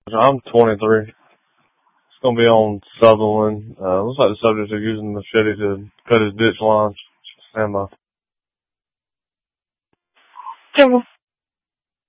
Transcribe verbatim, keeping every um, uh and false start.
I'm twenty-three. It's gonna be on Sutherland. Uh, looks like the subject is using the machete to cut his ditch lines. Stand by. Jumbo.